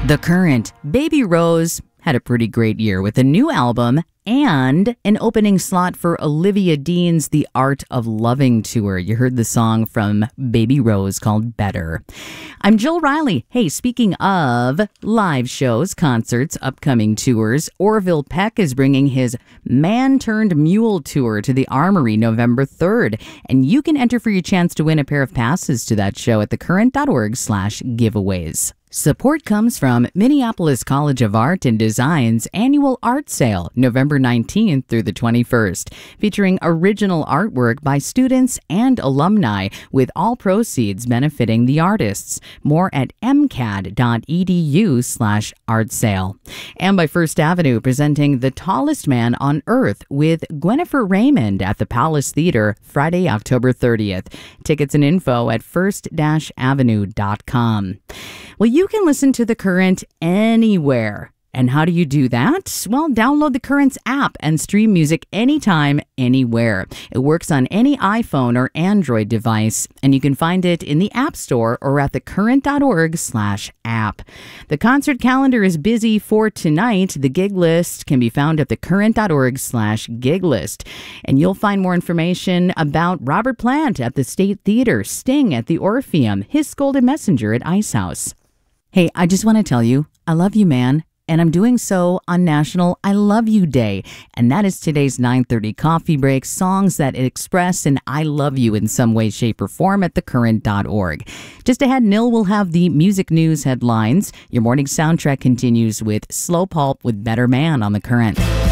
The Current. Baby Rose had a pretty great year with a new album and an opening slot for Olivia Dean's The Art of Loving tour. You heard the song from Baby Rose called Better. I'm Jill Riley. Hey, speaking of live shows, concerts, upcoming tours, Orville Peck is bringing his Man-Turned-Mule tour to the Armory November 3rd, and you can enter for your chance to win a pair of passes to that show at thecurrent.org/giveaways. Support comes from Minneapolis College of Art and Design's annual art sale, November 19th through the 21st, featuring original artwork by students and alumni, with all proceeds benefiting the artists. More at mcad.edu/art sale. And by First Avenue, presenting The Tallest Man on Earth with Gwennifer Raymond at the Palace Theater, Friday, October 30th. Tickets and info at first-avenue.com. Well, you can listen to The Current anywhere. And how do you do that? Well, download The Current's app and stream music anytime, anywhere. It works on any iPhone or Android device, and you can find it in the App Store or at thecurrent.org/app. The concert calendar is busy for tonight. The gig list can be found at thecurrent.org/gig list. And you'll find more information about Robert Plant at the State Theater, Sting at the Orpheum, His Golden Messenger at Ice House. Hey, I just want to tell you, I love you, man. And I'm doing so on National I Love You Day. And that is today's 9:30 coffee break, songs that express an I love you in some way, shape, or form at thecurrent.org. Just ahead, Nil will have the music news headlines. Your morning soundtrack continues with Slow Pulp with Better Man on The Current.